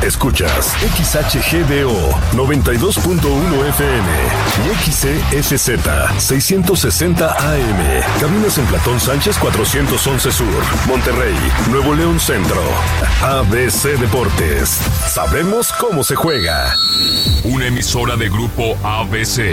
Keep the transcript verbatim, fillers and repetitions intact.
Escuchas X H G D O noventa y dos punto uno F M y X C F Z seiscientos sesenta A M. Cabinas en Platón Sánchez cuatrocientos once Sur, Monterrey, Nuevo León Centro. A B C Deportes. Sabemos cómo se juega. Una emisora de Grupo A B C.